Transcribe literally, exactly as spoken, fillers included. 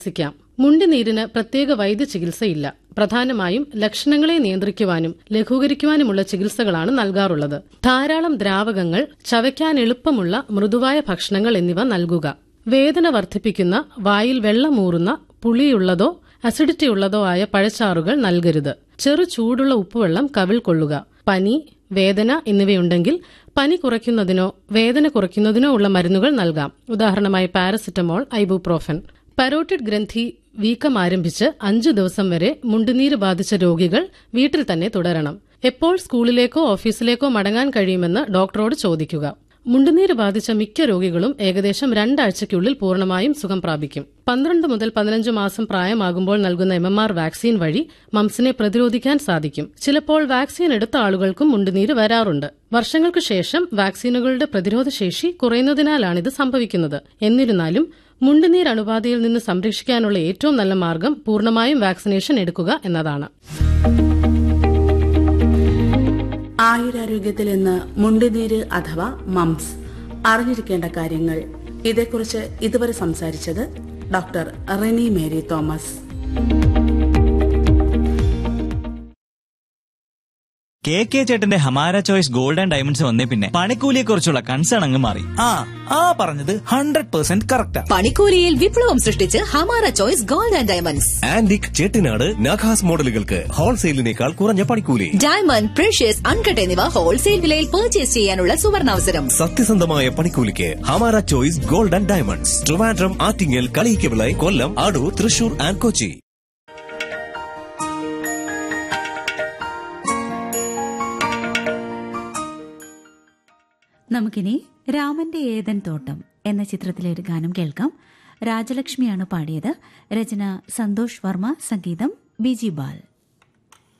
ചികിത്സിക്കാം. മുണ്ടിനീരിന് പ്രത്യേക വൈദ്യ ചികിത്സയില്ല. പ്രധാനമായും ലക്ഷണങ്ങളെ നിയന്ത്രിക്കുവാനും ലഘൂകരിക്കുവാനുമുള്ള ചികിത്സകളാണ് നൽകാറുള്ളത്. ധാരാളം ദ്രാവകങ്ങൾ, ചവയ്ക്കാൻ എളുപ്പമുള്ള മൃദുവായ ഭക്ഷണങ്ങൾ എന്നിവ നൽകുക. വേദന വർദ്ധിപ്പിക്കുന്ന, വായിൽ വെള്ളമൂറുന്ന, പുളിയുള്ളതോ അസിഡിറ്റി ഉള്ളതോ ആയ പഴച്ചാറുകൾ നൽകരുത്. ചെറു ചൂടുള്ള ഉപ്പുവെള്ളം കവിൾ കൊള്ളുക. പനി, വേദന എന്നിവയുണ്ടെങ്കിൽ പനി കുറയ്ക്കുന്നതിനോ വേദന കുറയ്ക്കുന്നതിനോ ഉള്ള മരുന്നുകൾ നൽകാം. ഉദാഹരണമായി പാരസിറ്റമോൾ, ഐബുപ്രോഫൻ. പരോട്ടിഡ് ഗ്രന്ഥി വീക്കം ആരംഭിച്ച് അഞ്ചു ദിവസം വരെ മുണ്ടുനീര് ബാധിച്ച രോഗികൾ വീട്ടിൽ തന്നെ തുടരണം. എപ്പോൾ സ്കൂളിലേക്കോ ഓഫീസിലേക്കോ മടങ്ങാൻ കഴിയുമെന്ന് ഡോക്ടറോട് ചോദിക്കുക. മുണ്ടുനീര് ബാധിച്ച മിക്ക രോഗികളും ഏകദേശം രണ്ടാഴ്ചയ്ക്കുള്ളിൽ പൂർണ്ണമായും സുഖം പ്രാപിക്കും. പന്ത്രണ്ട് മുതൽ പതിനഞ്ച് മാസം പ്രായമാകുമ്പോൾ നൽകുന്ന എം എം ആർ വാക്സിൻ വഴി മംസിനെ പ്രതിരോധിക്കാൻ സാധിക്കും. ചിലപ്പോൾ വാക്സിൻ എടുത്ത ആളുകൾക്കും മുണ്ടുനീര് വരാറുണ്ട്. വർഷങ്ങൾക്ക് ശേഷം വാക്സിനുകളുടെ പ്രതിരോധശേഷി കുറയുന്നതിനാലാണിത് സംഭവിക്കുന്നത്. എന്നിരുന്നാലും മുണ്ടുനീർ അണുബാധയിൽ നിന്ന് സംരക്ഷിക്കാനുള്ള ഏറ്റവും നല്ല മാർഗം പൂർണ്ണമായും വാക്സിനേഷൻ എടുക്കുക എന്നതാണ്. ആയുരാരോഗ്യത്തിൽ ഇന്ന് മുണ്ടുനീര് അഥവാ മംസ് അറിഞ്ഞിരിക്കേണ്ട കാര്യങ്ങൾ. ഇതേക്കുറിച്ച് ഇതുവരെ സംസാരിച്ചത് doctor Reni Mary Thomas. K K ചേട്ടന്റെ Hamara choice gold and diamonds വന്നേ പിന്നെ പണിക്കൂലിയെ കുറിച്ചുള്ള കൺസേൺ അങ്ങ് മാറി. ആ ആ പറഞ്ഞത് ഹൺഡ്രഡ് പെർസെന്റ് കറക്റ്റാ. പണിക്കൂലിയിൽ വിപ്ലവം സൃഷ്ടിച്ച് Hamara choice gold and diamonds. Antique Chettinad നഖാസ് മോഡലുകൾക്ക് ഹോൾസെയിലിനേക്കാൾ കുറഞ്ഞ പണിക്കൂലി. ഡയമണ്ട്, പ്രഷ്യസ്, അൺകട്ട് എന്നിവ ഹോൾസെയിൽ വിലയിൽ പർച്ചേസ് ചെയ്യാനുള്ള സുവർണാവസരം. സത്യസന്ധമായ പണിക്കൂലിക്ക് Hamara choice gold and diamonds. Trivandrum, Attingal, Kaliyikkavila, Kollam, Adoor, Thrissur and Kochi. നമുക്കിനി രാമന്റെ ഏതൻ തോട്ടം എന്ന ചിത്രത്തിലെ ഒരു ഗാനം കേൾക്കാം. രാജലക്ഷ്മിയാണ് പാടിയത്. രചന സന്തോഷ് വർമ്മ, സംഗീതം ബിജി ബാൽ.